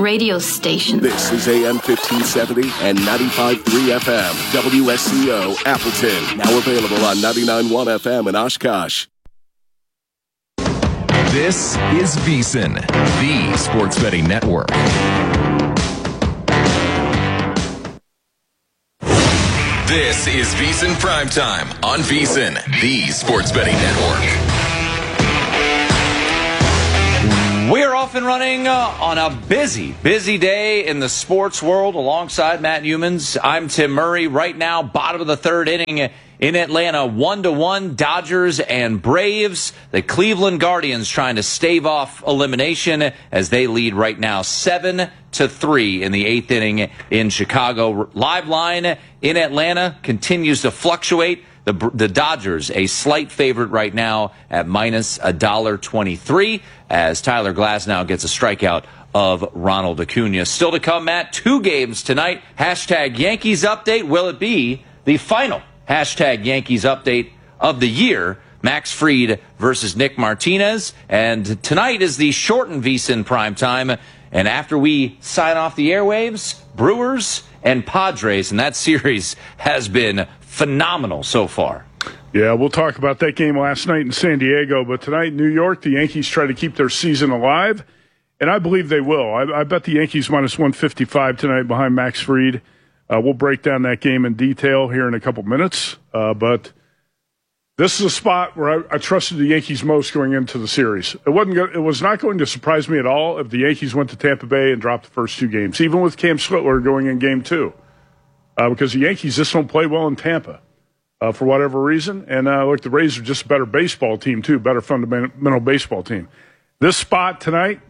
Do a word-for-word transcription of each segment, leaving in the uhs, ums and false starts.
radio station. This is A M fifteen seventy and ninety-five point three F M. W S C O Appleton. Now available on ninety-nine point one F M in Oshkosh. This is VSiN, the Sports Betting Network. This is VSiN Primetime on VSiN, the Sports Betting Network. We're off and running uh, on a busy, busy day in the sports world alongside Matt Humans. I'm Tim Murray. Right now, bottom of the third inning in Atlanta, one to one, Dodgers and Braves. The Cleveland Guardians trying to stave off elimination as they lead right now seven to three in the eighth inning in Chicago. Live line in Atlanta continues to fluctuate. The, the Dodgers, a slight favorite right now at minus one dollar twenty-three as Tyler Glasnow gets a strikeout of Ronald Acuna. Still to come, Matt, two games tonight. Hashtag Yankees update. Will it be the final hashtag Yankees update of the year? Max Fried versus Nick Martinez. And tonight is the shortened VSiN primetime. And after we sign off the airwaves, Brewers and Padres, and that series has been phenomenal so far. Yeah, we'll talk about that game last night in San Diego, but tonight in New York, the Yankees try to keep their season alive, and I believe they will. I, I bet the Yankees minus one fifty-five tonight behind Max Fried. Uh, we'll break down that game in detail here in a couple minutes, uh, but this is a spot where I, I trusted the Yankees most going into the series. It wasn't. Go, it was not going to surprise me at all if the Yankees went to Tampa Bay and dropped the first two games, even with Cam Switler going in game two, uh, because the Yankees just don't play well in Tampa. Uh, for whatever reason. And uh, look, the Rays are just a better baseball team, too, better fundamental baseball team. This spot tonight,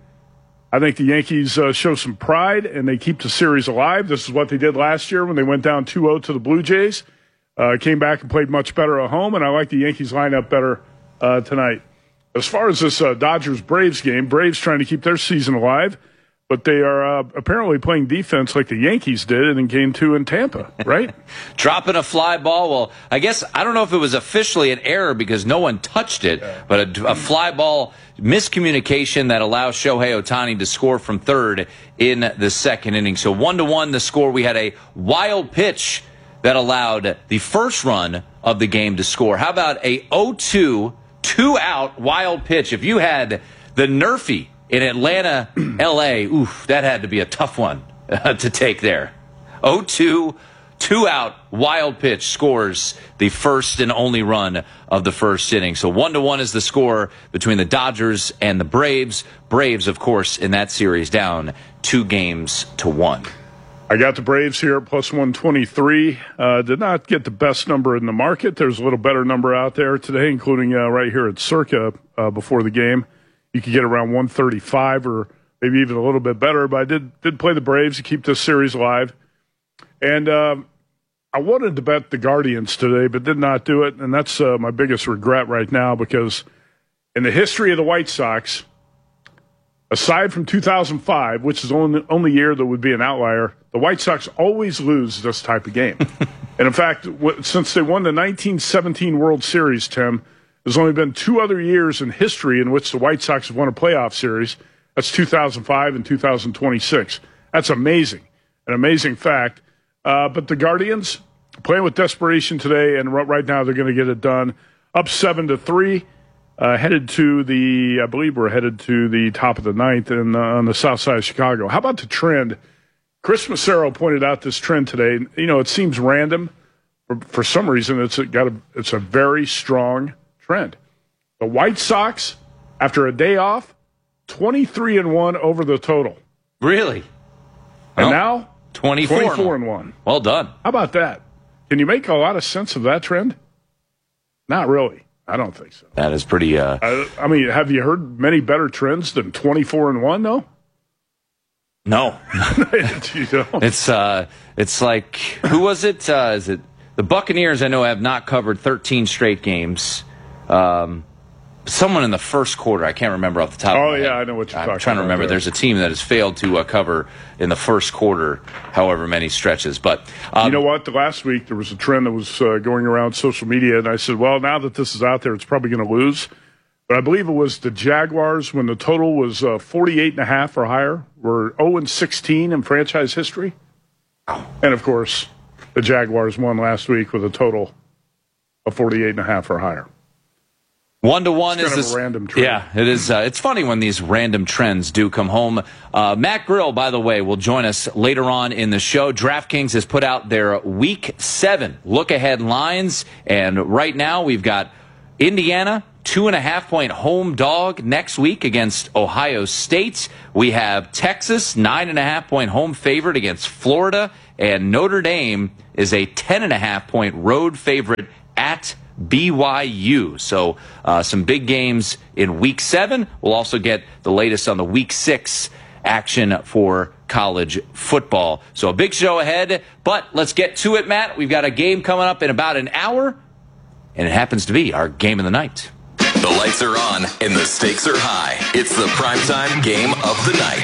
I think the Yankees uh, show some pride, and they keep the series alive. This is what they did last year when they went down two oh to the Blue Jays. Uh, came back and played much better at home, and I like the Yankees lineup better uh, tonight. As far as this uh, Dodgers-Braves game, Braves trying to keep their season alive, but they are uh, apparently playing defense like the Yankees did in game two in Tampa, right? Dropping a fly ball. Well, I guess, I don't know if it was officially an error because no one touched it, yeah. but a, a fly ball miscommunication that allows Shohei Ohtani to score from third in the second inning. So one to one the score. We had a wild pitch that allowed the first run of the game to score. How about a oh two, two-out wild pitch? If you had the Nerfy in Atlanta, L A, oof, that had to be a tough one uh, to take there. oh two, two-out, wild pitch scores the first and only run of the first inning. So one to one is the score between the Dodgers and the Braves. Braves, of course, in that series down two games to one. I got the Braves here at plus one twenty-three. Uh, did not get the best number in the market. There's a little better number out there today, including uh, right here at Circa uh, before the game. You could get around one thirty-five or maybe even a little bit better, but I did did play the Braves to keep this series alive. And um, I wanted to bet the Guardians today, but did not do it, and that's uh, my biggest regret right now because in the history of the White Sox, aside from two thousand five, which is the only, only year that would be an outlier, the White Sox always lose this type of game. And in fact, w- since they won the nineteen seventeen World Series, Tim, there's only been two other years in history in which the White Sox have won a playoff series. That's two thousand five and two thousand twenty-six. That's amazing, an amazing fact. Uh, but the Guardians playing with desperation today, and right now they're going to get it done. Up seven to three, uh, headed to the, I believe we're headed to the top of the ninth in, uh, on the south side of Chicago. How about the trend? Chris Massaro pointed out this trend today. You know, it seems random. For, for some reason, it's a, got a, it's a very strong trend. The White Sox, after a day off, twenty-three and one over the total. Really? And well, now twenty-four, twenty-four and one. Well done. How about that? Can you make a lot of sense of that trend? Not really. I don't think so. That is pretty. Uh... I, I mean, have you heard many better trends than twenty-four and one? Though. No. You don't? It's uh, it's like who was it? Uh, is it the Buccaneers? I know have not covered thirteen straight games. Um, someone in the first quarter, I can't remember off the top. Oh of my yeah, head. I know what you're I'm talking about. trying to remember. There. There's a team that has failed to uh, cover in the first quarter, however many stretches. But um, you know what? The last week there was a trend that was uh, going around social media, and I said, well, now that this is out there, it's probably going to lose. but I believe it was the Jaguars when the total was uh, forty-eight and a half or higher. Were oh and sixteen in franchise history. And, of course, the Jaguars won last week with a total of forty-eight and a half or higher. One to one it's is kind this, of a random trend. Yeah, it is. Uh, it's funny when these random trends do come home. Uh, Matt Grill, by the way, will join us later on in the show. DraftKings has put out their Week Seven look-ahead lines, and right now we've got Indiana two and a half point home dog next week against Ohio State. We have Texas nine and a half point home favorite against Florida, and Notre Dame is a ten and a half point road favorite at B Y U. So uh, some big games in Week seven. We'll also get the latest on the Week six action for college football. So a big show ahead, but let's get to it, Matt. We've got a game coming up in about an hour, and it happens to be our game of the night. The lights are on and the stakes are high. It's the primetime game of the night.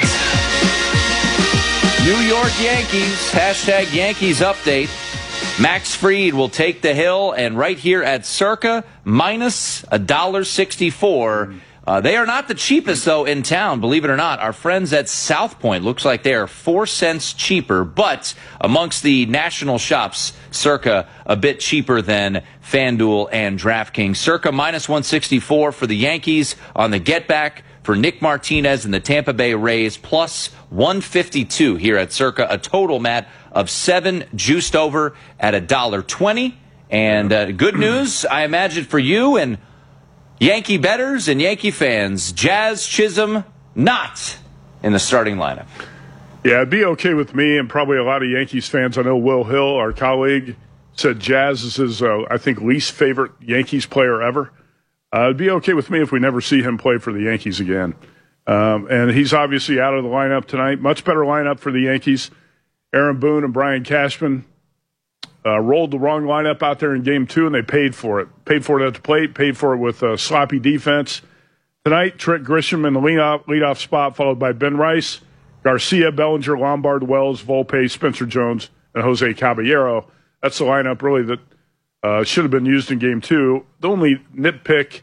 New York Yankees, hashtag Yankees update. Max Fried will take the hill, and right here at Circa, minus one dollar sixty-four. Uh, they are not the cheapest, though, in town, believe it or not. Our friends at South Point, looks like they are four cents cheaper, but amongst the national shops, Circa a bit cheaper than FanDuel and DraftKings. Circa minus one sixty-four for the Yankees on the get back for Nick Martinez and the Tampa Bay Rays, plus one fifty-two here at Circa, a total, Matt, of seven juiced over at one dollar twenty. And uh, good news, I imagine, for you and Yankee bettors and Yankee fans, Jazz Chisholm not in the starting lineup. Yeah, it'd be okay with me and probably a lot of Yankees fans. I know Will Hill, our colleague, said Jazz is his, uh, I think, least favorite Yankees player ever. Uh, it'd be okay with me if we never see him play for the Yankees again. Um, and he's obviously out of the lineup tonight. Much better lineup for the Yankees. Aaron Boone and Brian Cashman uh, rolled the wrong lineup out there in game two, and they paid for it. Paid for it at the plate, paid for it with uh, sloppy defense. Tonight, Trent Grisham in the leadoff, leadoff spot, followed by Ben Rice, Garcia, Bellinger, Lombard, Wells, Volpe, Spencer Jones, and Jose Caballero. That's the lineup, really, that uh, should have been used in game two. The only nitpick,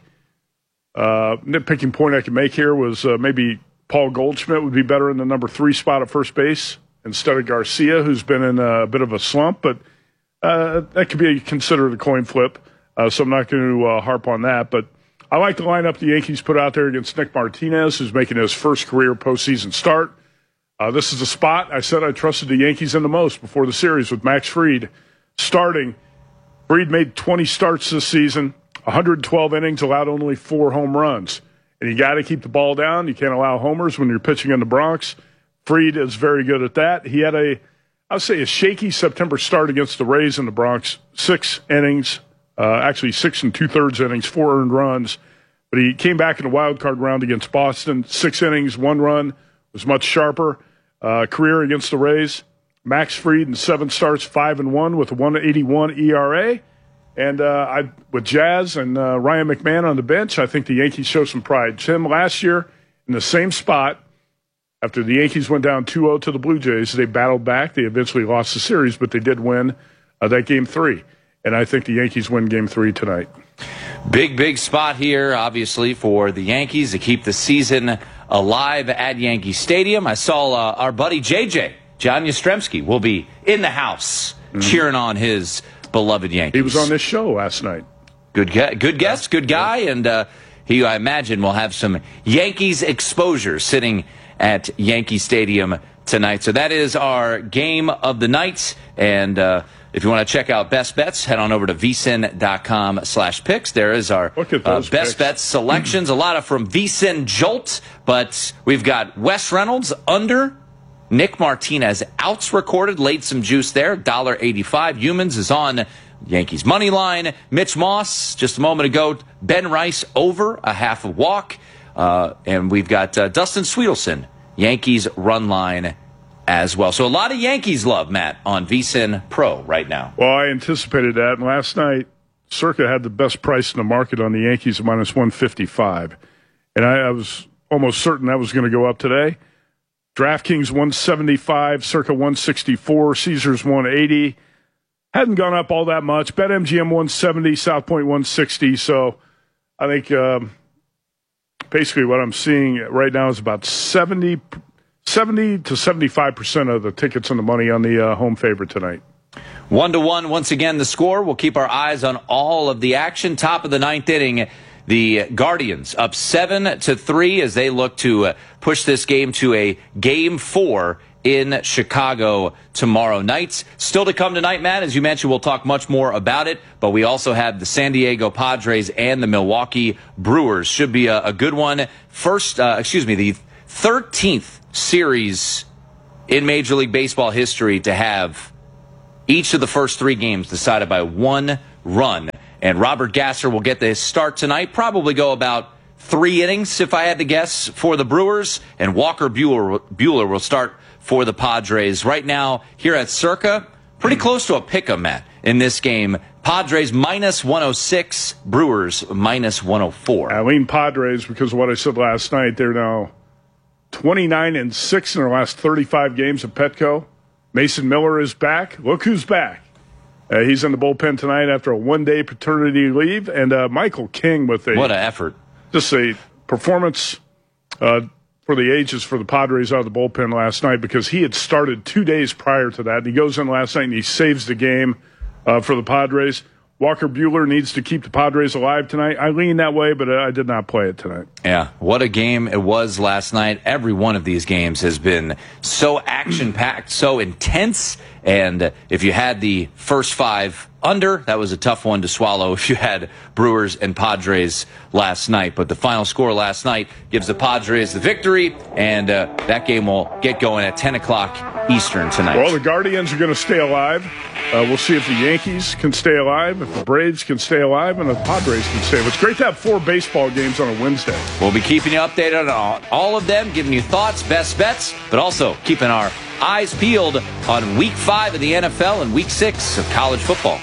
uh, nitpicking point I can make here was uh, maybe Paul Goldschmidt would be better in the number three spot at first base instead of Garcia, who's been in a bit of a slump, but uh, that could be considered a coin flip, uh, so I'm not going to uh, harp on that. But I like the lineup the Yankees put out there against Nick Martinez, who's making his first career postseason start. Uh, this is a spot I said I trusted the Yankees in the most before the series with Max Fried starting. Fried made twenty starts this season, one hundred twelve innings, allowed only four home runs. And you got to keep the ball down. You can't allow homers when you're pitching in the Bronx. Fried is very good at that. He had a, I would say, a shaky September start against the Rays in the Bronx. Six innings, uh, actually six and two-thirds innings, four earned runs. But he came back in the wild card round against Boston. Six innings, one run, was much sharper. Uh, career against the Rays. Max Fried in seven starts, five and one with a one eighty-one E R A. And uh, I, with Jazz and uh, Ryan McMahon on the bench, I think the Yankees show some pride. Tim, last year in the same spot, after the Yankees went down two oh to the Blue Jays, they battled back. They eventually lost the series, but they did win uh, that game three. And I think the Yankees win game three tonight. Big, big spot here, obviously, for the Yankees to keep the season alive at Yankee Stadium. I saw uh, our buddy J J, John Yastrzemski, will be in the house mm-hmm. cheering on his beloved Yankees. He was on this show last night. Good, good guest, good guy, and uh, he, I imagine, will have some Yankees exposure sitting at Yankee Stadium tonight. So that is our game of the night, and uh, if you want to check out Best Bets, head on over to vsin.com slash picks. There is our uh, Best picks. Bets selections, a lot of from VSiN Jolt, but we've got Wes Reynolds under, Nick Martinez outs recorded, laid some juice there, one dollar eighty-five. Humans is on Yankees money line. Mitch Moss, just a moment ago, Ben Rice over a half a walk. Uh, and we've got uh, Dustin Sweetelson, Yankees run line as well. So a lot of Yankees love, Matt, on VSiN Pro right now. Well, I anticipated that. And last night, Circa had the best price in the market on the Yankees at minus one fifty-five. And I, I was almost certain that was going to go up today. DraftKings one seventy-five, Circa one sixty-four, Caesars one eighty. Hadn't gone up all that much. BetMGM one seventy, South Point one sixty. So I think um, basically what I'm seeing right now is about seventy, seventy to seventy-five percent of the tickets and the money on the uh, home favorite tonight. One to one, once again, the score. We'll keep our eyes on all of the action. Top of the ninth inning, the Guardians up seven to three as they look to uh, push this game to a game four in Chicago tomorrow night. Still to come tonight, Matt. As you mentioned, we'll talk much more about it, but we also have the San Diego Padres and the Milwaukee Brewers. Should be a, a good one. First, uh, excuse me, the thirteenth series in Major League Baseball history to have each of the first three games decided by one run. And Robert Gasser will get the start tonight, probably go about three innings, if I had to guess, for the Brewers. And Walker Buehler, Buehler will start for the Padres. Right now, here at Circa, pretty close to a pick-em, Matt, in this game. Padres minus one oh six, Brewers minus one oh four. I lean Padres because of what I said last night. They're now twenty-nine and six in their last thirty-five games at Petco. Mason Miller is back. Look who's back. Uh, he's in the bullpen tonight after a one-day paternity leave. And uh, Michael King with a... What an effort. Just a performance uh, for the ages for the Padres out of the bullpen last night because he had started two days prior to that. And he goes in last night and he saves the game uh, for the Padres. Walker Buehler needs to keep the Padres alive tonight. I lean that way, but I did not play it tonight. Yeah, what a game it was last night. Every one of these games has been so action-packed, so intense. And if you had the first five under, that was a tough one to swallow if you had Brewers and Padres last night. But the final score last night gives the Padres the victory, and uh, that game will get going at ten o'clock Eastern tonight. Well, the Guardians are going to stay alive. Uh, we'll see if the Yankees can stay alive, if the Braves can stay alive, and if the Padres can stay alive. It's great to have four baseball games on a Wednesday. We'll be keeping you updated on all of them, giving you thoughts, best bets, but also keeping our eyes peeled on week five of the N F L and week six of college football.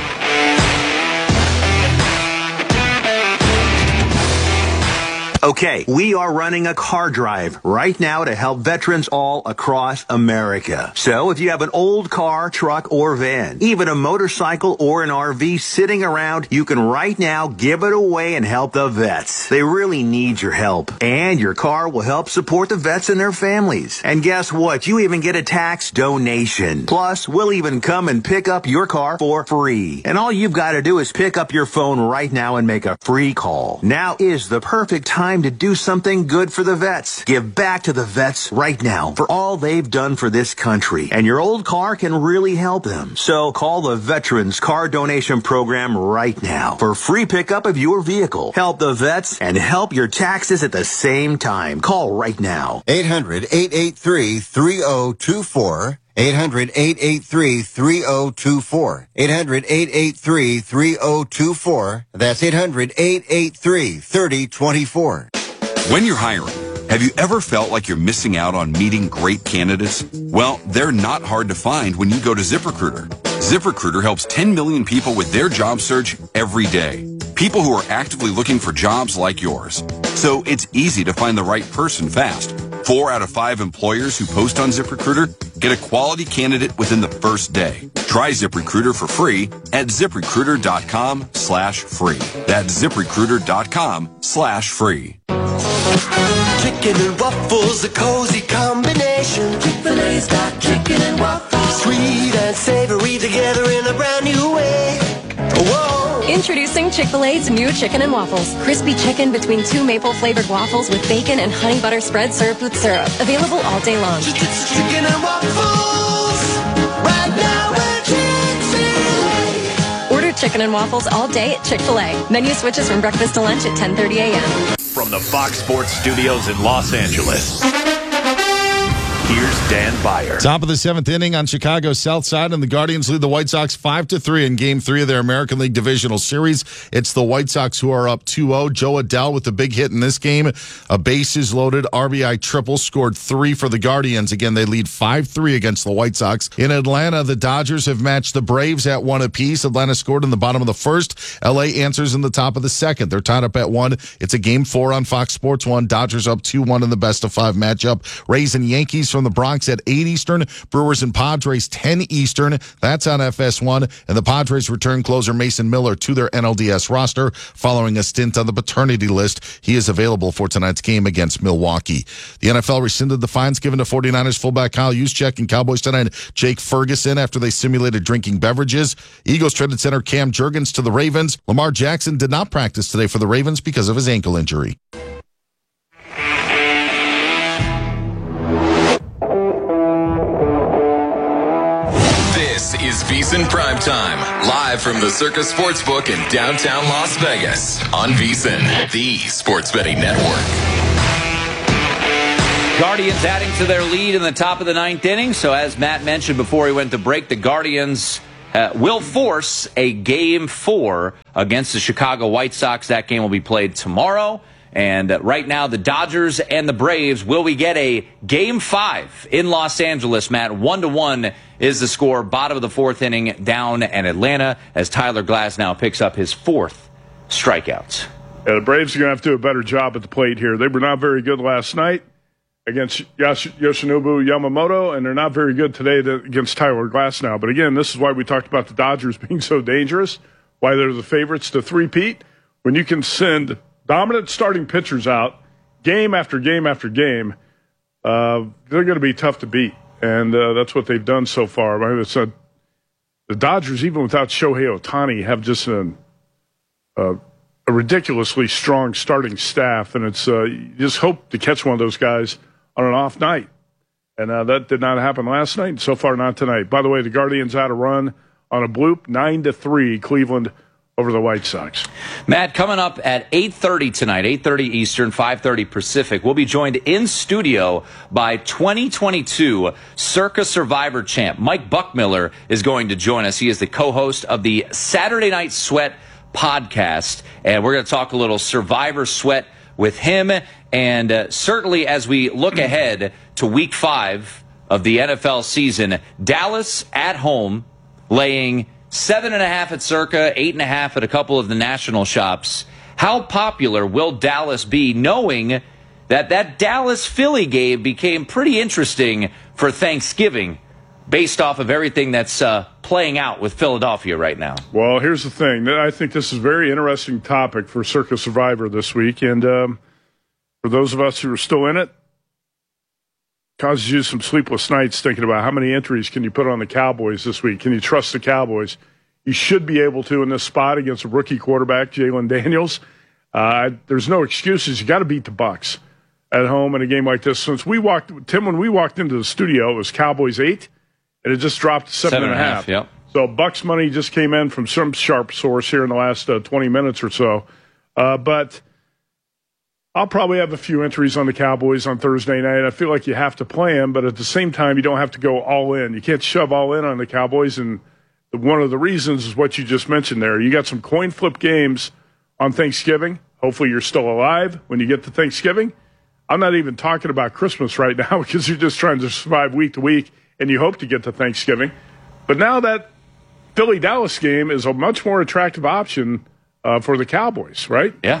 Okay, we are running a car drive right now to help veterans all across America. So if you have an old car, truck, or van, even a motorcycle or an R V sitting around, you can right now give it away and help the vets. They really need your help. And your car will help support the vets and their families. And guess what? You even get a tax donation. Plus, we'll even come and pick up your car for free. And all you've got to do is pick up your phone right now and make a free call. Now is the perfect time to do something good for the vets. Give back to the vets right now for all they've done for this country. And your old car can really help them. So call the Veterans Car Donation Program right now for free pickup of your vehicle. Help the vets and help your taxes at the same time. Call right now. eight hundred, eight eight three, three oh two four. eight hundred, eight eight three, three oh two four. eight hundred, eight eight three, three oh two four. That's eight hundred, eight eight three, three oh two four. When you're hiring, have you ever felt like you're missing out on meeting great candidates? Well, they're not hard to find when you go to ZipRecruiter. ZipRecruiter helps ten million people with their job search every day. People who are actively looking for jobs like yours. So it's easy to find the right person fast. Four out of five employers who post on ZipRecruiter get a quality candidate within the first day. Try ZipRecruiter for free at ZipRecruiter.com slash free. That's ZipRecruiter.com slash free. Chicken and waffles, a cozy combination. Chick-fil-A's got chicken and waffles. Sweet and savory together in a brand new way. Whoa. Introducing Chick-fil-A's new chicken and waffles. Crispy chicken between two maple-flavored waffles with bacon and honey butter spread served with syrup. Available all day long. Chicken and waffles. Right now at Chick-fil-A. Order chicken and waffles all day at Chick-fil-A. Menu switches from breakfast to lunch at ten thirty a.m. From the Fox Sports Studios in Los Angeles, here's Dan Beyer. Top of the seventh inning on Chicago's South Side, and the Guardians lead the White Sox five to three in Game three of their American League Divisional Series. It's the White Sox who are up two oh. Joe Adell with the big hit in this game. A bases loaded R B I triple, scored three for the Guardians. Again, they lead five three against the White Sox. In Atlanta, the Dodgers have matched the Braves at one apiece. Atlanta scored in the bottom of the first. L A answers in the top of the second. They're tied up at one. It's a Game four on Fox Sports one. Dodgers up two one in the best of five matchup. Rays and Yankees from from the Bronx at eight Eastern. Brewers and Padres ten Eastern. That's on F S one. And the Padres return closer Mason Miller to their N L D S roster following a stint on the paternity list. He is available for tonight's game against Milwaukee. The N F L rescinded the fines given to 49ers fullback Kyle Juszczyk and Cowboys tight end Jake Ferguson after they simulated drinking beverages. Eagles traded center Cam Jurgens to the Ravens. Lamar Jackson did not practice today for the Ravens because of his ankle injury. This is VSiN Primetime, live from the Circus Sportsbook in downtown Las Vegas on VSiN, the sports betting network. Guardians adding to their lead in the top of the ninth inning. So as Matt mentioned before he went to break, the Guardians uh, will force a game four against the Chicago White Sox. That game will be played tomorrow. And uh, right now, the Dodgers and the Braves. Will we get a game five in Los Angeles, Matt? One to one is the score. Bottom of the fourth inning down in Atlanta as Tyler Glasnow picks up his fourth strikeout. Yeah, the Braves are going to have to do a better job at the plate here. They were not very good last night against Yosh- Yoshinobu Yamamoto, and they're not very good today to, against Tyler Glasnow. But again, this is why we talked about the Dodgers being so dangerous, why they're the favorites to three-peat. When you can send dominant starting pitchers out game after game after game, uh, they're going to be tough to beat. And uh, that's what they've done so far. I mean, it's a, the Dodgers, even without Shohei Ohtani, have just an, uh, a ridiculously strong starting staff. And it's uh, you just hope to catch one of those guys on an off night. And uh, that did not happen last night, and so far not tonight. By the way, the Guardians had a run on a bloop, nine to three, Cleveland over the White Sox. Matt, coming up at eight thirty tonight, eight thirty Eastern, five thirty Pacific, we'll be joined in studio by twenty twenty-two Circa Survivor champ. Mike Buckmiller is going to join us. He is the co-host of the Saturday Night Sweat podcast, and we're going to talk a little Survivor Sweat with him. And uh, certainly as we look ahead to week five of the N F L season, Dallas at home laying seven and a half at Circa, eight and a half at a couple of the national shops. How popular will Dallas be, knowing that that Dallas-Philly game became pretty interesting for Thanksgiving based off of everything that's uh, playing out with Philadelphia right now? Well, here's the thing. I think this is a very interesting topic for Circa Survivor this week. And um, for those of us who are still in it, causes you some sleepless nights thinking about how many entries can you put on the Cowboys this week. Can you trust the Cowboys? You should be able to in this spot against a rookie quarterback, Jalen Daniels. Uh, there's no excuses. You got to beat the Bucs at home in a game like this. Since we walked, Tim, when we walked into the studio, it was Cowboys eight, and it just dropped to seven, seven and a half. half yep. So Bucs money just came in from some sharp source here in the last uh, twenty minutes or so. Uh, but I'll probably have a few entries on the Cowboys on Thursday night. I feel like you have to play them, but at the same time, you don't have to go all in. You can't shove all in on the Cowboys, and one of the reasons is what you just mentioned there. You got some coin flip games on Thanksgiving. Hopefully you're still alive when you get to Thanksgiving. I'm not even talking about Christmas right now because you're just trying to survive week to week, and you hope to get to Thanksgiving. But now that Philly-Dallas game is a much more attractive option uh, for the Cowboys, right? Yeah.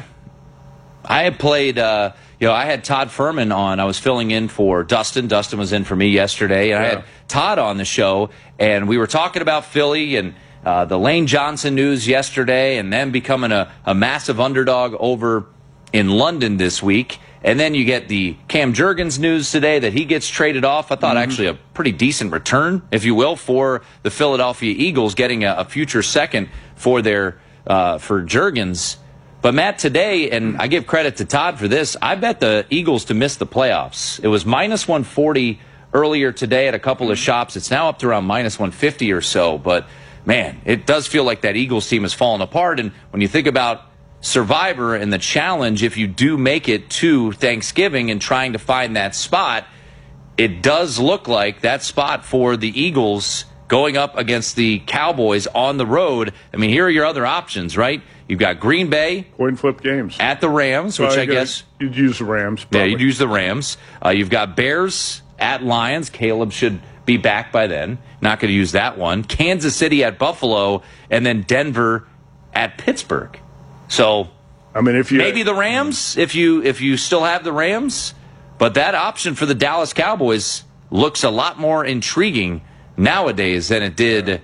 I had played, uh, you know, I had Todd Furman on. I was filling in for Dustin. Dustin was in for me yesterday. And yeah. I had Todd on the show, and we were talking about Philly and uh, the Lane Johnson news yesterday and them becoming a, a massive underdog over in London this week. And then you get the Cam Jurgens news today that he gets traded off. I thought mm-hmm. actually a pretty decent return, if you will, for the Philadelphia Eagles, getting a, a future second for their uh, for Jurgens. But, Matt, today, and I give credit to Todd for this, I bet the Eagles to miss the playoffs. It was minus one forty earlier today at a couple of shops. It's now up to around minus one fifty or so. But, man, it does feel like that Eagles team has fallen apart. And when you think about Survivor and the challenge, if you do make it to Thanksgiving and trying to find that spot, it does look like that spot for the Eagles going up against the Cowboys on the road. I mean, here are your other options, right? You've got Green Bay. Coin flip games. At the Rams, which well, I guess. You'd use the Rams. Probably. Yeah, you'd use the Rams. Uh, you've got Bears at Lions. Caleb should be back by then. Not going to use that one. Kansas City at Buffalo. And then Denver at Pittsburgh. So, I mean, if you maybe the Rams, if you if you still have the Rams. But that option for the Dallas Cowboys, looks a lot more intriguing nowadays than it did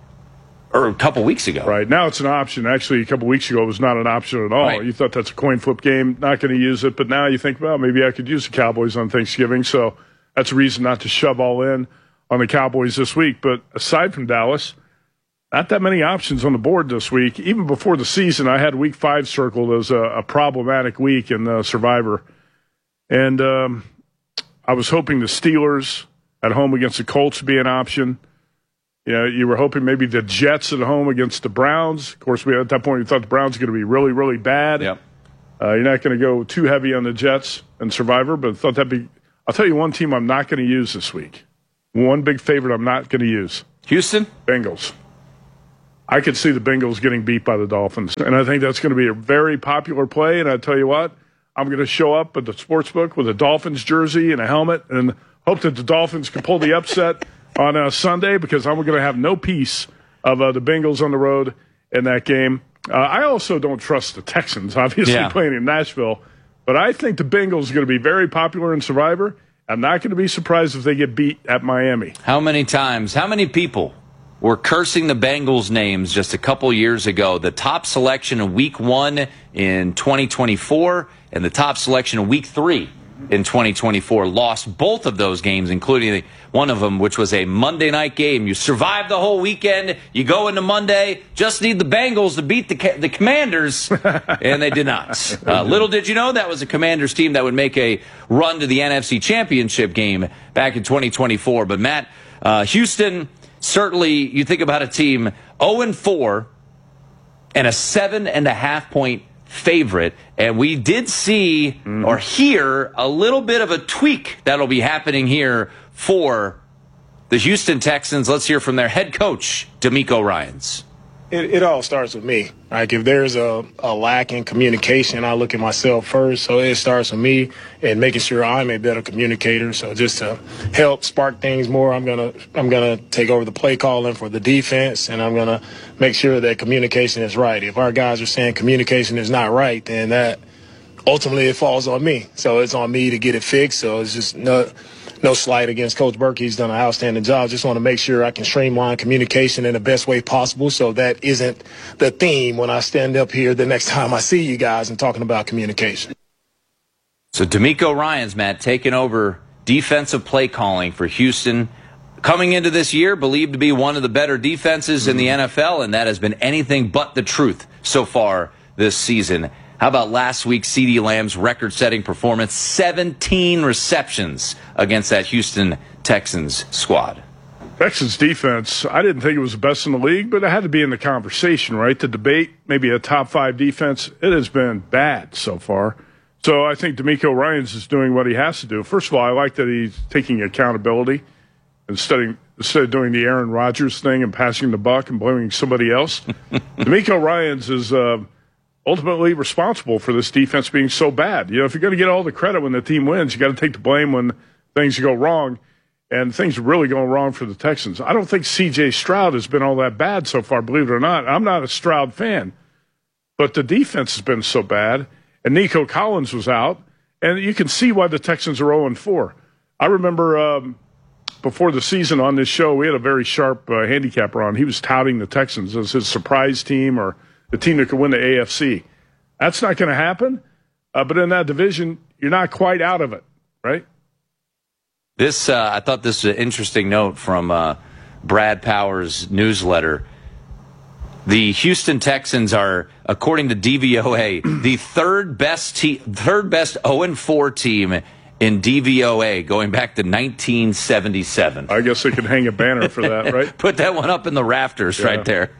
or a couple weeks ago. Right. Now it's an option. Actually, a couple weeks ago, it was not an option at all. Right. You thought that's a coin flip game, not going to use it. But now you think, well, maybe I could use the Cowboys on Thanksgiving. So that's a reason not to shove all in on the Cowboys this week. But aside from Dallas, not that many options on the board this week. Even before the season, I had week five circled as a, a problematic week in the Survivor. And um, I was hoping the Steelers at home against the Colts would be an option. You know, you were hoping maybe the Jets at home against the Browns. Of course, we at that point we thought the Browns were going to be really, really bad. Yep. Uh, you're not going to go too heavy on the Jets and Survivor, but I thought that'd be. I'll tell you one team I'm not going to use this week. One big favorite I'm not going to use. Houston? Bengals. I could see the Bengals getting beat by the Dolphins, and I think that's going to be a very popular play. And I tell you what, I'm going to show up at the sportsbook with a Dolphins jersey and a helmet, and hope that the Dolphins can pull the upset on uh, Sunday, because I'm going to have no piece of uh, the Bengals on the road in that game. Uh, I also don't trust the Texans, obviously, yeah. playing in Nashville. But I think the Bengals are going to be very popular in Survivor. I'm not going to be surprised if they get beat at Miami. How many times, how many people were cursing the Bengals' names just a couple years ago? The top selection in week one in twenty twenty-four and the top selection in week three in twenty twenty-four lost both of those games, including one of them, which was a Monday night game. You survive the whole weekend. You go into Monday, just need the Bengals to beat the the Commanders, and they did not. Uh, little did you know that was a Commanders team that would make a run to the N F C Championship game back in twenty twenty-four. But, Matt, uh, Houston, certainly you think about a team oh and four and a seven and a half point favorite, and we did see mm-hmm. or hear a little bit of a tweak that'll be happening here for the Houston Texans. Let's hear from their head coach, DeMeco Ryans. It, it all starts with me. Like, if there's a, a lack in communication, I look at myself first. So it starts with me and making sure I'm a better communicator. So just to help spark things more, I'm gonna I'm gonna take over the play calling for the defense, and I'm gonna make sure that communication is right. If our guys are saying communication is not right, then that ultimately it falls on me. So it's on me to get it fixed. So it's just no. No slight against Coach Burke. He's done an outstanding job. Just want to make sure I can streamline communication in the best way possible, so that isn't the theme when I stand up here the next time I see you guys and talking about communication. So DeMeco Ryans, Matt, taking over defensive play calling for Houston. Coming into this year, believed to be one of the better defenses in the N F L, and that has been anything but the truth so far this season. How about last week, CeeDee Lamb's record-setting performance, seventeen receptions against that Houston Texans squad? Texans defense, I didn't think it was the best in the league, but it had to be in the conversation, right? To debate maybe a top five defense, it has been bad so far. So I think DeMeco Ryans is doing what he has to do. First of all, I like that he's taking accountability instead of, instead of doing the Aaron Rodgers thing and passing the buck and blaming somebody else. DeMeco Ryans is uh, ultimately responsible for this defense being so bad. You know, if you're going to get all the credit when the team wins, you got to take the blame when things go wrong. And things are really going wrong for the Texans. I don't think C J Stroud has been all that bad so far, believe it or not. I'm not a Stroud fan. But the defense has been so bad. And Nico Collins was out. And you can see why the Texans are oh and four. I remember um, before the season on this show, we had a very sharp uh, handicapper on. He was touting the Texans as his surprise team or the team that could win the A F C. That's not going to happen. Uh, but in that division, you're not quite out of it, right? This, uh, I thought this was an interesting note from uh, Brad Powers' newsletter. The Houston Texans are, according to D V O A, the third best te- third best oh and four team in D V O A going back to nineteen seventy-seven. I guess they could hang a banner for that, right? Put that one up in the rafters, yeah. Right there.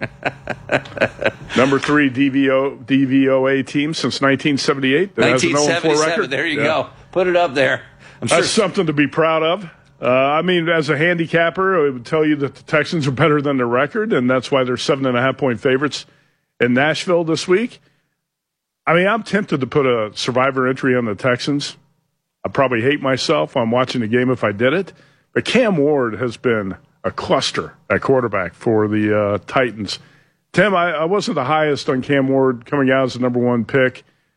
Number three D V O, D V O A team since nineteen seventy-eight. That nineteen seventy-seven, has an oh and four record. There you yeah. go. Put it up there. I'm That's sure. something to be proud of. Uh, I mean, as a handicapper, it would tell you that the Texans are better than their record, and that's why they're seven and a half point favorites in Nashville this week. I mean, I'm tempted to put a survivor entry on the Texans. I'd probably hate myself on watching the game if I did it. But Cam Ward has been a cluster at quarterback for the uh, Titans. Tim, I, I wasn't the highest on Cam Ward coming out as the number one pick.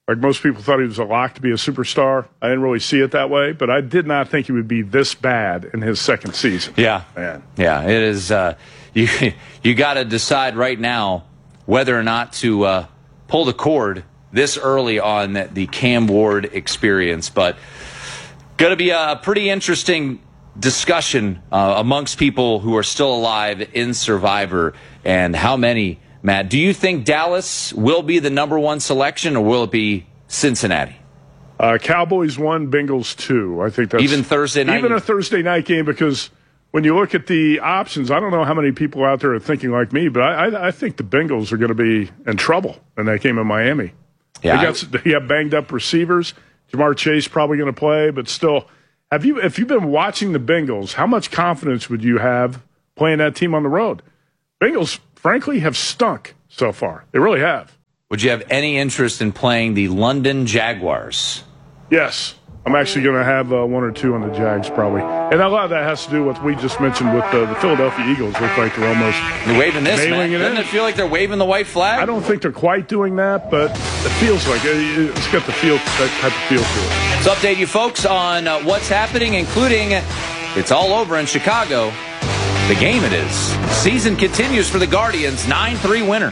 Like most people thought he was a lock to be a superstar. I didn't really see it that way, but I did not think he would be this bad in his second season. Yeah. Man. Yeah, it is. Uh, you you got to decide right now whether or not to uh, pull the cord this early on the Cam Ward experience. But going to be a pretty interesting discussion uh, amongst people who are still alive in Survivor, and how many. Matt, do you think Dallas will be the number one selection, or will it be Cincinnati? Uh, Cowboys one, Bengals two. I think that's even Thursday night. Even a Thursday night game, because when you look at the options, I don't know how many people out there are thinking like me, but I, I, I think the Bengals are going to be in trouble in that game in Miami. Yeah, they got they have banged up receivers. Jamar Chase probably going to play, but still, have you if you've been watching the Bengals, how much confidence would you have playing that team on the road? Bengals, frankly, have stunk so far. They really have. Would you have any interest in playing the London Jaguars? Yes. I'm actually going to have uh, one or two on the Jags probably. And a lot of that has to do with what we just mentioned with uh, the Philadelphia Eagles. Look like they're almost they're waving this, man. It Doesn't in. it feel like they're waving the white flag? I don't think they're quite doing that, but it feels like it. It's got the feel, that type of feel to it. Let's update you folks on uh, what's happening, including it's all over in Chicago. The game it is. Season continues for the Guardians. nine three winner.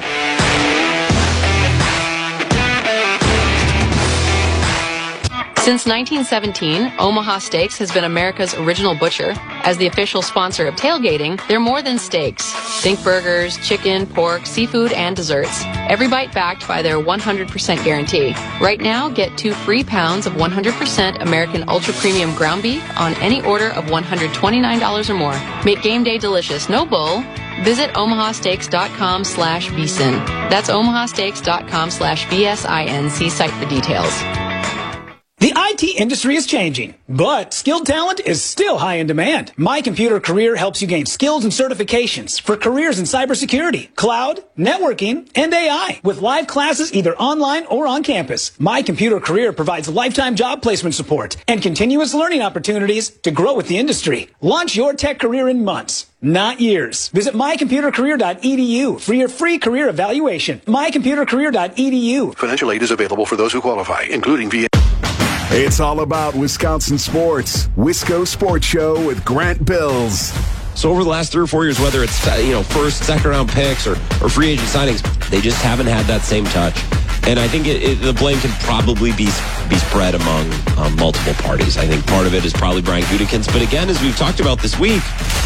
Since nineteen seventeen, Omaha Steaks has been America's original butcher. As the official sponsor of tailgating, they're more than steaks. Think burgers, chicken, pork, seafood, and desserts. Every bite backed by their one hundred percent guarantee. Right now, get two free pounds of one hundred percent American Ultra Premium ground beef on any order of one hundred twenty-nine dollars or more. Make game day delicious, no bull. Visit omahasteaks.com slash bsin. That's omahasteaks.com slash B S I N. See site for details. The I T industry is changing, but skilled talent is still high in demand. My Computer Career helps you gain skills and certifications for careers in cybersecurity, cloud, networking, and A I with live classes either online or on campus. My Computer Career provides lifetime job placement support and continuous learning opportunities to grow with the industry. Launch your tech career in months, not years. Visit my computer career dot e d u for your free career evaluation. my computer career dot e d u. Financial aid is available for those who qualify, including V A. It's all about Wisconsin sports. Wisco Sports Show with Grant Bills. So over the last three or four years, whether it's uh, you know first, second round picks or, or free agent signings, they just haven't had that same touch. And I think it, it, the blame can probably be be spread among um, multiple parties. I think part of it is probably Brian Gutekunst. But again, as we've talked about this week,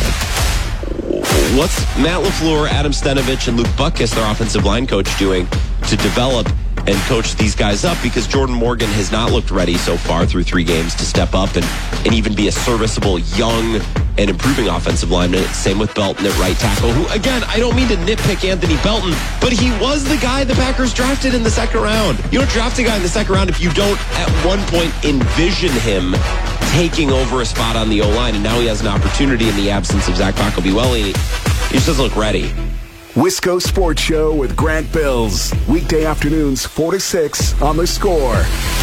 what's Matt LaFleur, Adam Stenovich, and Luke Butkus, their offensive line coach, doing to develop and coach these guys up? Because Jordan Morgan has not looked ready so far through three games to step up and, and even be a serviceable, young, and improving offensive lineman. Same with Belton at right tackle, who, again, I don't mean to nitpick Anthony Belton, but he was the guy the Packers drafted in the second round. You don't draft a guy in the second round if you don't, at one point, envision him taking over a spot on the O-line, and now he has an opportunity in the absence of Zach Pacobiwelli. He just doesn't look ready. Wisco Sports Show with Grant Bills. Weekday afternoons, four to six on The Score.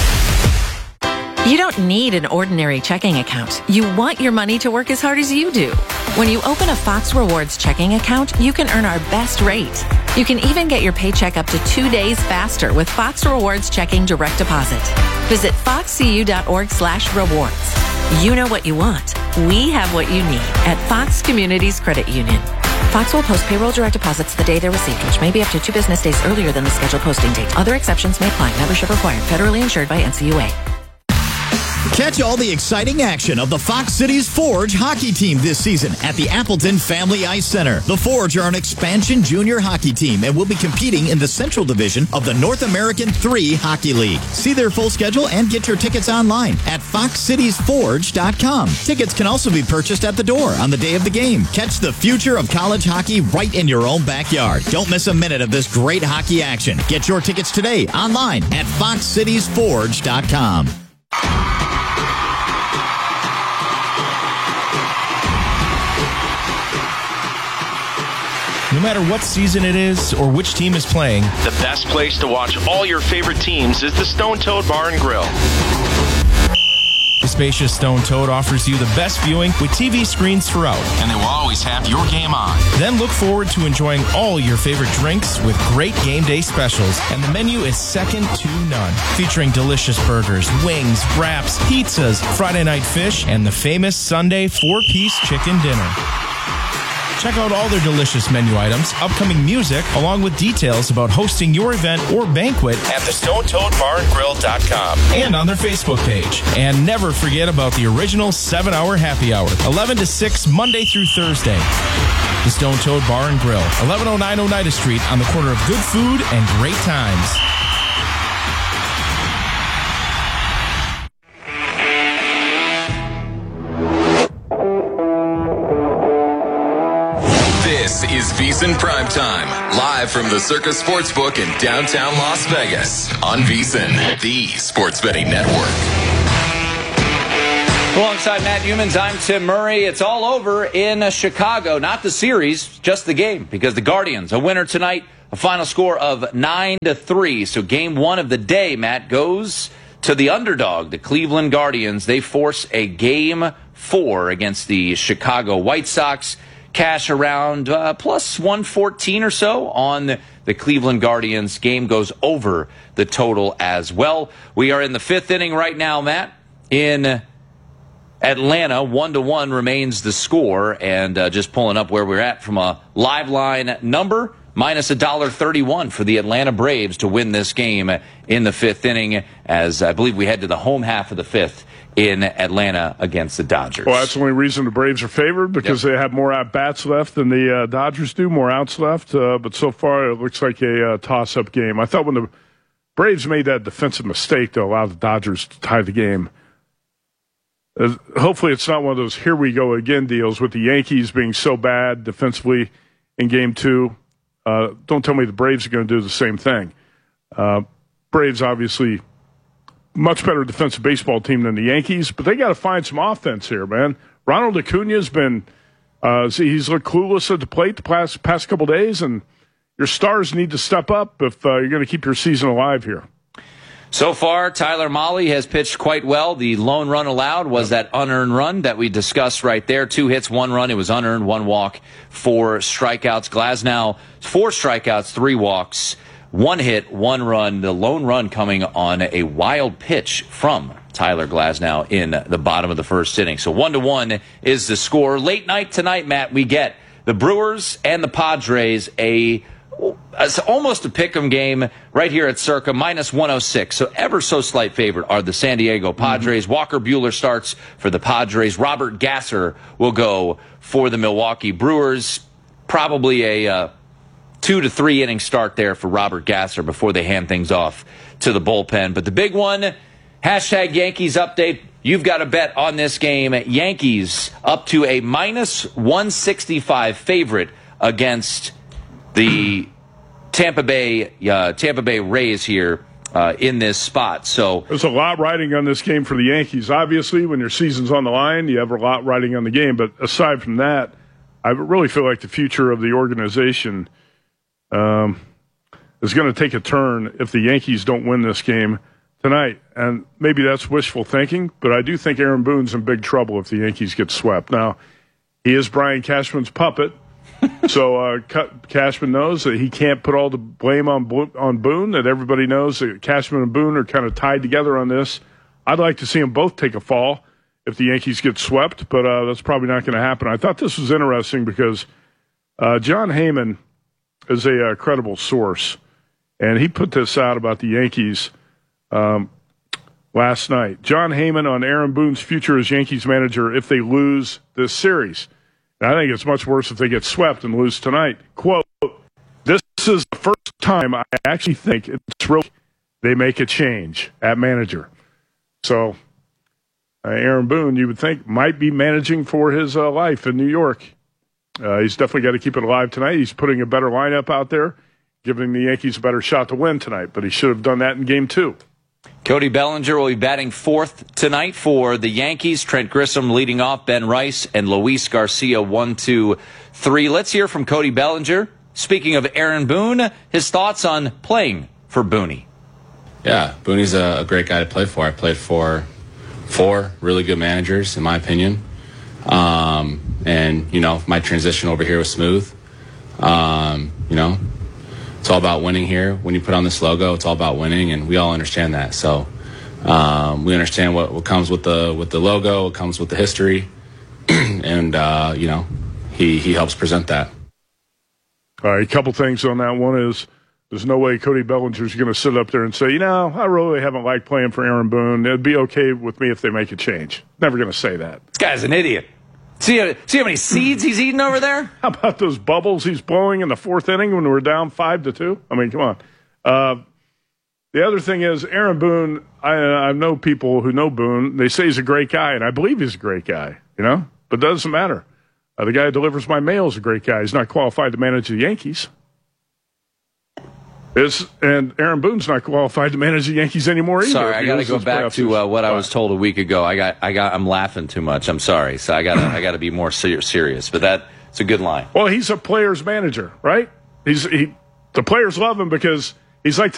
You don't need an ordinary checking account. You want your money to work as hard as you do. When you open a Fox Rewards checking account, you can earn our best rate. You can even get your paycheck up to two days faster with Fox Rewards Checking Direct Deposit. Visit foxcu.org slash rewards. You know what you want. We have what you need at Fox Communities Credit Union. Fox will post payroll direct deposits the day they're received, which may be up to two business days earlier than the scheduled posting date. Other exceptions may apply. Membership required. Federally insured by N C U A. Catch all the exciting action of the Fox Cities Forge hockey team this season at the Appleton Family Ice Center. The Forge are an expansion junior hockey team and will be competing in the Central Division of the North American three Hockey League. See their full schedule and get your tickets online at fox cities forge dot com. Tickets can also be purchased at the door on the day of the game. Catch the future of college hockey right in your own backyard. Don't miss a minute of this great hockey action. Get your tickets today online at fox cities forge dot com. No matter what season it is or which team is playing, the best place to watch all your favorite teams is the Stone Toad Bar and Grill. The spacious Stone Toad offers you the best viewing with T V screens throughout. And they will always have your game on. Then look forward to enjoying all your favorite drinks with great game day specials. And the menu is second to none. Featuring delicious burgers, wings, wraps, pizzas, Friday night fish, and the famous Sunday four-piece chicken dinner. Check out all their delicious menu items, upcoming music, along with details about hosting your event or banquet at the stone toad bar and grill dot com and on their Facebook page. And never forget about the original seven hour happy hour, eleven to six, Monday through Thursday. The Stone Toad Bar and Grill, eleven oh nine Oneida Street, on the corner of good food and great times. This is VEASAN Primetime, live from the Circus Sportsbook in downtown Las Vegas on VEASAN, the sports betting network. Alongside Matt Humans, I'm Tim Murray. It's all over in Chicago. Not the series, just the game, because the Guardians, a winner tonight, a final score of nine to three. So game one of the day, Matt, goes to the underdog, the Cleveland Guardians. They force a game four against the Chicago White Sox. Cash around uh, plus one fourteen or so on the Cleveland Guardians. Game goes over the total as well. We are in the fifth inning right now, Matt, in Atlanta. One to one remains the score, and uh, just pulling up where we're at from a live line number, minus a dollar thirty-one for the Atlanta Braves to win this game in the fifth inning, as I believe we head to the home half of the fifth in Atlanta against the Dodgers. Well, that's the only reason the Braves are favored, because yep. they have more at-bats left than the uh, Dodgers do, more outs left. Uh, but so far, it looks like a uh, toss-up game. I thought when the Braves made that defensive mistake to allow the Dodgers to tie the game, uh, hopefully it's not one of those here-we-go-again deals with the Yankees being so bad defensively in Game two. Uh, don't tell me the Braves are going to do the same thing. Uh, Braves, obviously, much better defensive baseball team than the Yankees, but they got to find some offense here, man. Ronald Acuna's been, uh, he's looked clueless at the plate the past, past couple days, and your stars need to step up if uh, you're going to keep your season alive here. So far, Tyler Mahle has pitched quite well. The lone run allowed was that unearned run that we discussed right there. Two hits, one run. It was unearned, one walk, four strikeouts. Glasnow, four strikeouts, three walks. One hit, one run, the lone run coming on a wild pitch from Tyler Glasnow in the bottom of the first inning. So one to one is the score. Late night tonight, Matt, we get the Brewers and the Padres, a it's almost a pick'em game right here at Circa, minus one oh six. So ever so slight favorite are the San Diego Padres. Mm-hmm. Walker Buehler starts for the Padres. Robert Gasser will go for the Milwaukee Brewers. Probably a uh, two to three inning start there for Robert Gasser before they hand things off to the bullpen. But the big one, hashtag Yankees update. You've got a bet on this game. Yankees up to a minus one sixty-five favorite against the Tampa Bay uh, Tampa Bay Rays here uh, in this spot. So there's a lot riding on this game for the Yankees. Obviously, when your season's on the line, you have a lot riding on the game. But aside from that, I really feel like the future of the organization Um, is going to take a turn if the Yankees don't win this game tonight. And maybe that's wishful thinking, but I do think Aaron Boone's in big trouble if the Yankees get swept. Now, he is Brian Cashman's puppet, so uh, Cashman knows that he can't put all the blame on, Bo- on Boone, that everybody knows that Cashman and Boone are kind of tied together on this. I'd like to see them both take a fall if the Yankees get swept, but uh, that's probably not going to happen. I thought this was interesting because uh, John Heyman is a uh, credible source, and he put this out about the Yankees um, last night. John Heyman on Aaron Boone's future as Yankees manager if they lose this series. And I think it's much worse if they get swept and lose tonight. Quote, "This is the first time I actually think it's real they make a change at manager." So uh, Aaron Boone, you would think, might be managing for his uh, life in New York. Uh, he's definitely got to keep it alive tonight. He's putting a better lineup out there, giving the Yankees a better shot to win tonight, but he should have done that in game two. Cody Bellinger will be batting fourth tonight for the Yankees. Trent Grissom leading off, Ben Rice and Luis Garcia one, two, three. Let's hear from Cody Bellinger. Speaking of Aaron Boone, his thoughts on playing for Booney. Yeah, Booney's a, a great guy to play for. I played for four really good managers, in my opinion. Um, and, you know, my transition over here was smooth. Um, you know, it's all about winning here. When you put on this logo, it's all about winning, and we all understand that. So um, we understand what, what comes with the with the logo, what comes with the history, and, uh, you know, he, he helps present that. All right, a couple things on that. One is there's no way Cody Bellinger's going to sit up there and say, you know, I really haven't liked playing for Aaron Boone. It'd be okay with me if they make a change. Never going to say that. This guy's an idiot. See, see how many seeds he's eating over there? How about those bubbles he's blowing in the fourth inning when we're down five to two? I mean, come on. Uh, the other thing is Aaron Boone, I, I know people who know Boone. They say he's a great guy, and I believe he's a great guy, you know? But it doesn't matter. Uh, the guy who delivers my mail is a great guy. He's not qualified to manage the Yankees. Is and Aaron Boone's not qualified to manage the Yankees anymore either. Sorry, I got to go back to uh, what I was told a week ago. I got, I got, I'm laughing too much. I'm sorry. So I got, I got to be more ser- serious. But that, it's a good line. Well, he's a player's manager, right? He's he. The players love him because he's like